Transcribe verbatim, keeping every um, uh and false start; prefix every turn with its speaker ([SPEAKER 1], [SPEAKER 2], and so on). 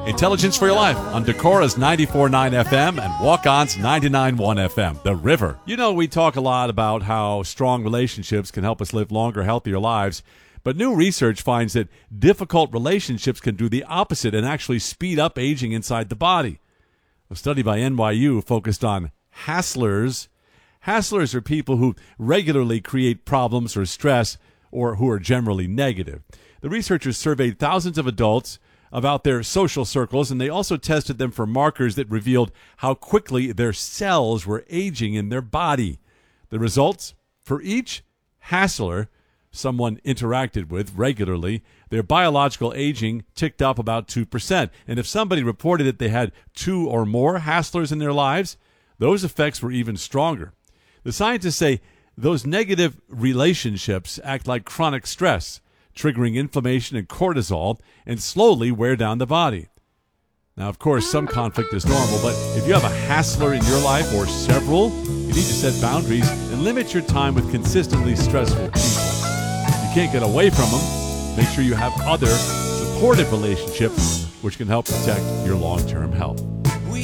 [SPEAKER 1] Intelligence for Your Life on Decora's ninety-four point nine F M and Walk-On's ninety-nine point one F M, The River. You know, we talk a lot about how strong relationships can help us live longer, healthier lives, but new research finds that difficult relationships can do the opposite and actually speed up aging inside the body. A study by N Y U focused on hasslers. Hasslers are people who regularly create problems or stress or who are generally negative. The researchers surveyed thousands of adults about their social circles, and they also tested them for markers that revealed how quickly their cells were aging in their body. The results? For each hassler someone interacted with regularly, their biological aging ticked up about two percent. And if somebody reported that they had two or more hasslers in their lives, those effects were even stronger. The scientists say those negative relationships act like chronic stress, triggering inflammation and cortisol, and slowly wear down the body. Now, of course, some conflict is normal, but if you have a hassler in your life or several, you need to set boundaries and limit your time with consistently stressful people. If you can't get away from them, make sure you have other supportive relationships which can help protect your long-term health.